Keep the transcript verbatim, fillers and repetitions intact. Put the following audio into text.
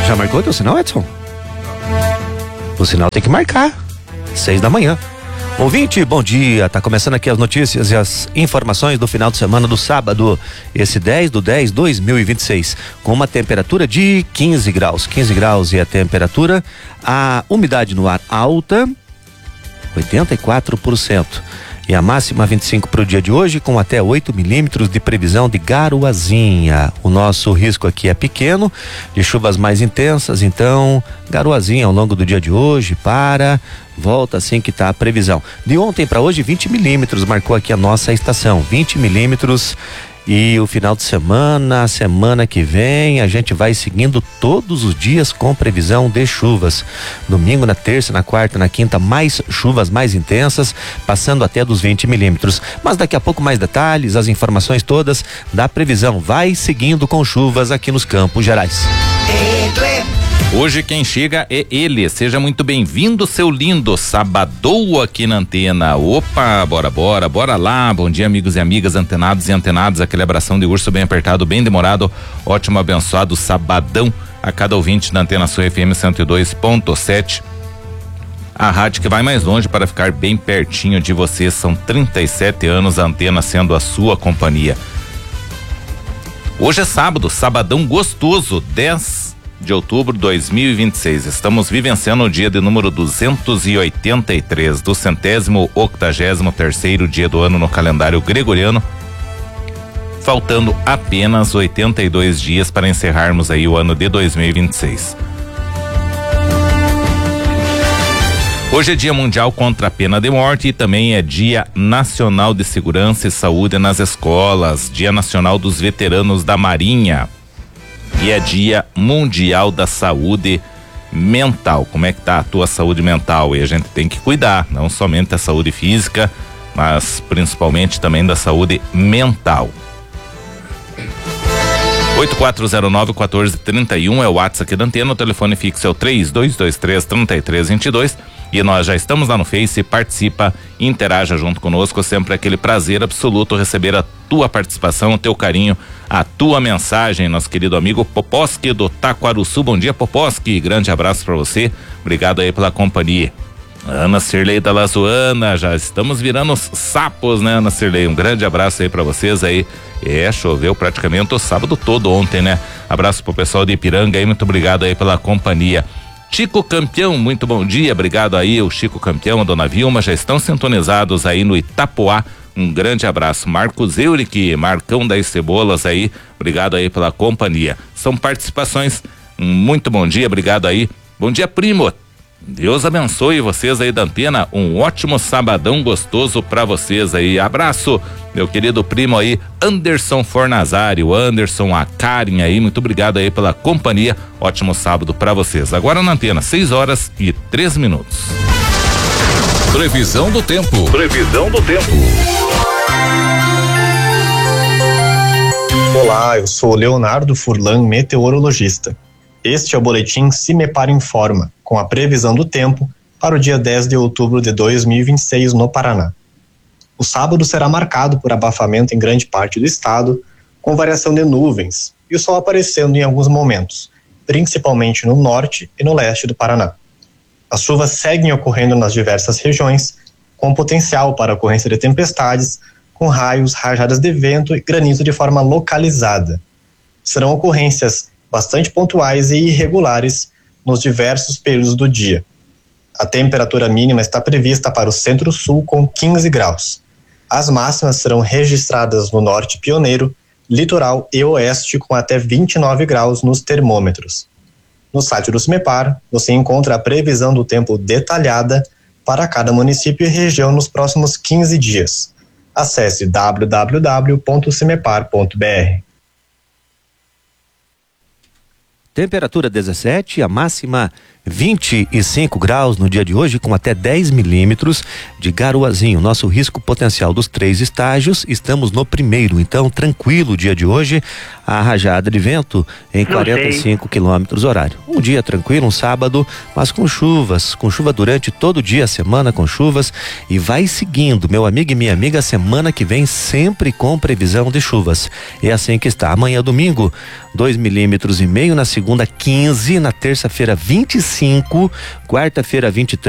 Já marcou o teu sinal, Edson? O sinal tem que marcar. Seis da manhã. Ouvinte, bom dia. Tá começando aqui as notícias e as informações do final de semana do sábado, esse dez do dez de dois mil e vinte e seis, com uma temperatura de quinze graus. quinze graus e a temperatura, a umidade no ar alta, oitenta e quatro por cento. E a máxima vinte e cinco para o dia de hoje, com até oito milímetros de previsão de garoazinha. O nosso risco aqui é pequeno, de chuvas mais intensas, então garoazinha ao longo do dia de hoje, para, volta assim que está a previsão. De ontem para hoje, vinte milímetros marcou aqui a nossa estação, vinte milímetros. E o final de semana, semana que vem, a gente vai seguindo todos os dias com previsão de chuvas. Domingo, na terça, na quarta, na quinta, mais chuvas mais intensas, passando até dos vinte milímetros. Mas daqui a pouco mais detalhes, as informações todas da previsão. Vai seguindo com chuvas aqui nos Campos Gerais. Hoje quem chega é ele, seja muito bem-vindo, seu lindo, sabadou aqui na antena. Opa, bora, bora, bora lá. Bom dia, amigos e amigas, antenados e antenadas, aquele abração de urso bem apertado, bem demorado, ótimo, abençoado sabadão a cada ouvinte da Antena Sul F M cento e dois ponto sete. A rádio que vai mais longe para ficar bem pertinho de você. São trinta e sete anos a antena sendo a sua companhia. Hoje é sábado, sabadão gostoso, dez de outubro de dois mil e vinte e seis. Estamos vivenciando o dia de número duzentos e oitenta e três do centésimo octagésimo terceiro dia do ano no calendário gregoriano, faltando apenas oitenta e dois dias para encerrarmos aí o ano de dois mil e vinte e seis. Hoje é Dia Mundial contra a Pena de Morte e também é Dia Nacional de Segurança e Saúde nas Escolas, Dia Nacional dos Veteranos da Marinha. E é Dia Mundial da Saúde Mental. Como é que tá a tua saúde mental? E a gente tem que cuidar, não somente da saúde física, mas principalmente também da saúde mental. oito quatro zero nove, um quatro três um é o WhatsApp aqui da antena, o telefone fixo é o três dois dois três, três três dois dois e nós já estamos lá no Face, participa, interaja junto conosco, sempre aquele prazer absoluto receber a tua participação, o teu carinho, a tua mensagem, nosso querido amigo Poposki do Taquaruçu. Bom dia, Poposki, grande abraço para você, obrigado aí pela companhia. Ana Cirlei da Lazoana, já estamos virando sapos, né, Ana Cirlei? Um grande abraço aí pra vocês aí. É, choveu praticamente o sábado todo ontem, né? Abraço pro pessoal de Ipiranga aí, muito obrigado aí pela companhia. Chico Campeão, muito bom dia, obrigado aí, o Chico Campeão, a dona Vilma, já estão sintonizados aí no Itapoá. Um grande abraço. Marcos Euric, Marcão das Cebolas aí, obrigado aí pela companhia. São participações, um muito bom dia, obrigado aí. Bom dia, primo. Deus abençoe vocês aí da antena, um ótimo sabadão gostoso pra vocês aí, abraço, meu querido primo aí, Anderson Fornazari, o Anderson, a Karen aí, muito obrigado aí pela companhia, ótimo sábado pra vocês. Agora na antena, seis horas e três minutos. Previsão do tempo. Previsão do tempo. Olá, eu sou o Leonardo Furlan, meteorologista. Este é o boletim Se Me Para Informa, com a previsão do tempo para o dia dez de outubro de dois mil e vinte e seis no Paraná. O sábado será marcado por abafamento em grande parte do estado, com variação de nuvens e o sol aparecendo em alguns momentos, principalmente no norte e no leste do Paraná. As chuvas seguem ocorrendo nas diversas regiões, com potencial para a ocorrência de tempestades, com raios, rajadas de vento e granizo de forma localizada. Serão ocorrências bastante pontuais e irregulares nos diversos períodos do dia. A temperatura mínima está prevista para o centro-sul com quinze graus. As máximas serão registradas no norte pioneiro, litoral e oeste com até vinte e nove graus nos termômetros. No site do CIMEPAR, você encontra a previsão do tempo detalhada para cada município e região nos próximos quinze dias. Acesse w w w ponto cimepar ponto b r. Temperatura dezessete, a máxima vinte e cinco graus no dia de hoje, com até dez milímetros de garoazinho. Nosso risco potencial dos três estágios, estamos no primeiro, então tranquilo o dia de hoje. A rajada de vento em quarenta e cinco quilômetros horário. Um dia tranquilo, um sábado, mas com chuvas, com chuva durante todo o dia, a semana com chuvas, e vai seguindo, meu amigo e minha amiga, a semana que vem sempre com previsão de chuvas. É assim que está. Amanhã domingo, dois milímetros e meio, na segunda segunda quinze, na terça-feira vinte e cinco, quarta-feira vinte e três.